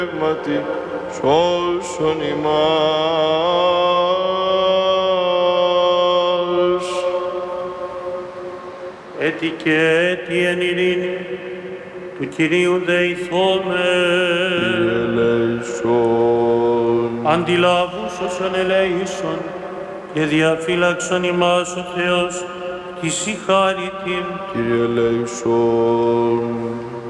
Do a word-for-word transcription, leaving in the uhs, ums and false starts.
πνεύματι σώσον ημάς. Έτι και έτι εν ειρήνη του Κυρίου δεηθώμε. Κύριε ελέησον. Αντιλάβους όσων ελέησον και διαφύλαξον ημάς ο Θεός της η χάριτην. Κύριε ελέησον.